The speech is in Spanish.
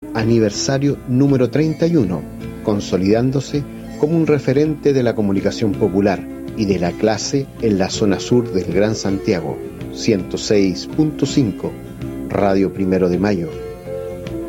aniversario número 31, consolidándose como un referente de la comunicación popular y de la clase en la zona sur del Gran Santiago. 106.5, Radio Primero de Mayo.